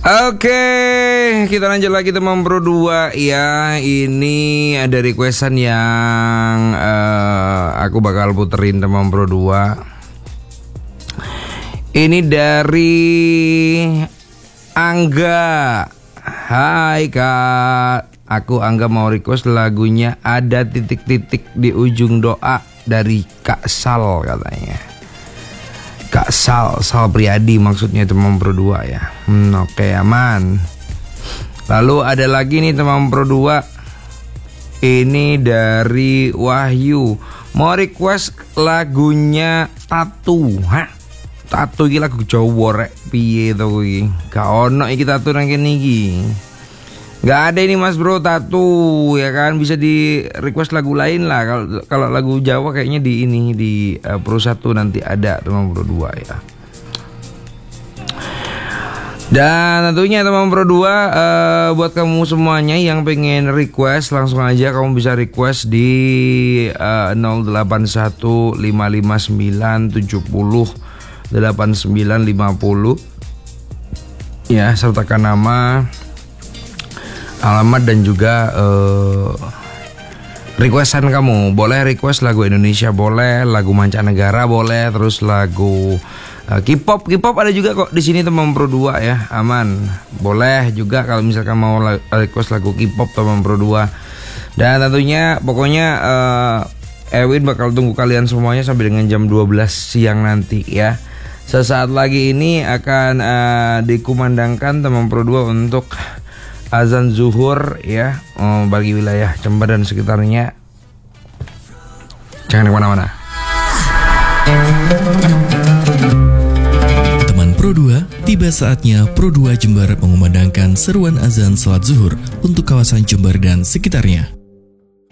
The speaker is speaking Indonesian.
Oke, kita lanjut lagi teman Pro 2 ya. Ini ada requestan yang aku bakal puterin teman Pro 2. Ini dari Angga. Hai Kak, aku Angga mau request lagunya Ada Titik-Titik di Ujung Doa dari Kak Sal katanya. Kak Sal Priadi maksudnya teman Pro 2 ya. Oke, aman. Lalu ada lagi nih teman Pro 2. Ini dari Wahyu. Mau request lagunya Tatu. Hah? Tatu iki lagu Jawa rek piye to kuwi? Gak ono iki tatu nang kene iki. Gak ada ini Mas Bro Tatu ya kan, bisa di request lagu lain lah. Kalau lagu Jawa kayaknya di ini di Pro 1 nanti ada teman Pro 2 ya. Dan tentunya teman Pro 2 buat kamu semuanya yang pengen request langsung aja kamu bisa request di 081 559 70 8950 ya, sertakan nama, alamat dan juga requestan kamu. Boleh request lagu Indonesia, boleh lagu mancanegara, boleh terus lagu K-pop ada juga kok di sini teman Pro 2 ya, aman. Boleh juga kalau misalkan mau request lagu K-pop teman Pro 2. Dan tentunya pokoknya Ewin bakal tunggu kalian semuanya sampai dengan jam 12 siang nanti ya. Sesaat lagi ini akan dikumandangkan teman Pro 2 untuk azan zuhur ya, bagi wilayah Jember dan sekitarnya. Jangan kemana-mana. Teman Pro 2, tiba saatnya Pro 2 Jember mengumandangkan seruan azan salat zuhur untuk kawasan Jember dan sekitarnya.